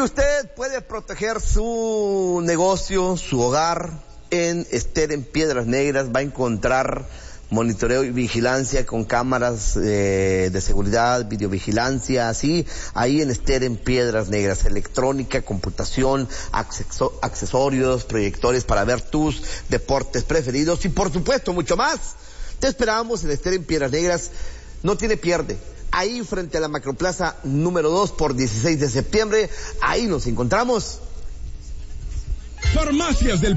usted puede proteger su negocio, su hogar. En Ester en Piedras Negras va a encontrar monitoreo y vigilancia con cámaras de seguridad, videovigilancia, así, ahí en Ester en Piedras Negras, electrónica, computación, accesorios, proyectores para ver tus deportes preferidos y por supuesto mucho más. Te esperamos en Ester en Piedras Negras, no tiene pierde. Ahí frente a la Macroplaza número 2 por 16 de septiembre, ahí nos encontramos. Farmacias del